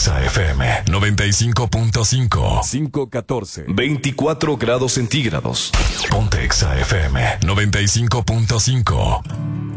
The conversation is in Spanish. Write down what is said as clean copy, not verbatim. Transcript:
Exa FM 95.5. 5:14. 24 grados centígrados. Ponte Exa FM 95.5.